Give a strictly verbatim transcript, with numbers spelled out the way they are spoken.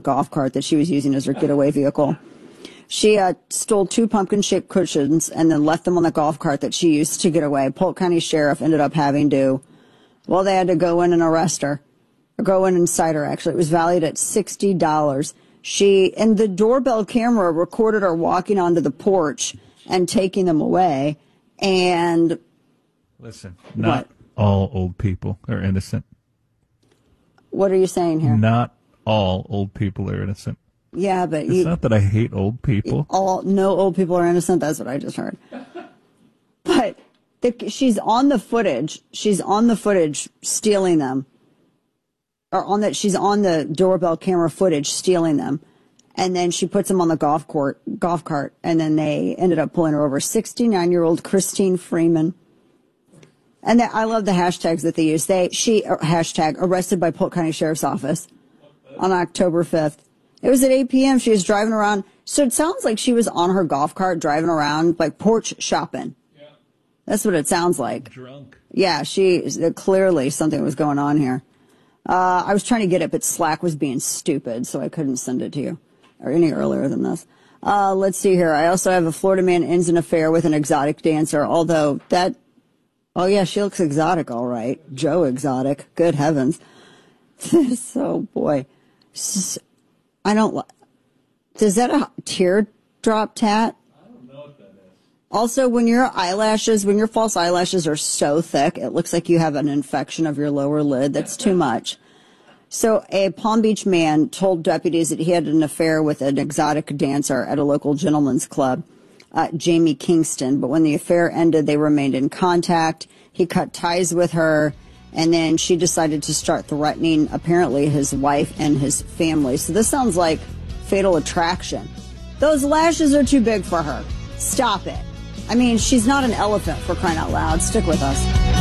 golf cart that she was using as her getaway vehicle. She uh, stole two pumpkin-shaped cushions and then left them on the golf cart that she used to get away. Polk County Sheriff ended up having to, well, they had to go in and arrest her, or go in and cite her, actually. It was valued at sixty dollars. She, and the doorbell camera recorded her walking onto the porch and taking them away. And listen, not what? all old people are innocent. What are you saying here? Not all old people are innocent. Yeah, but it's you, not that I hate old people. All no old people are innocent. That's what I just heard. But the, she's on the footage. She's on the footage stealing them, or on that. She's on the doorbell camera footage stealing them, and then she puts them on the golf court golf cart, and then they ended up pulling her over. sixty-nine-year-old Christine Freeman. And they, I love the hashtags that they use. They she uh, hashtag arrested by Polk County Sheriff's Office on October fifth. It was at eight p.m. She was driving around. So it sounds like she was on her golf cart driving around, like porch shopping. Yeah. That's what it sounds like. Drunk. Yeah, she clearly something was going on here. Uh, I was trying to get it, but Slack was being stupid, so I couldn't send it to you or any earlier than this. Uh, let's see here. I also have a Florida man ends an affair with an exotic dancer, although that, oh yeah, she looks exotic, all right. Joe Exotic. Good heavens. So, boy. I don't. Is that a teardrop tat? I don't know what that is. Also, when your eyelashes, when your false eyelashes are so thick, it looks like you have an infection of your lower lid. That's too much. So, a Palm Beach man told deputies that he had an affair with an exotic dancer at a local gentleman's club, uh, Jamie Kingston. But when the affair ended, they remained in contact. He cut ties with her. And then she decided to start threatening, apparently, his wife and his family. So this sounds like Fatal Attraction. Those lashes are too big for her. Stop it. I mean, she's not an elephant, for crying out loud. Stick with us.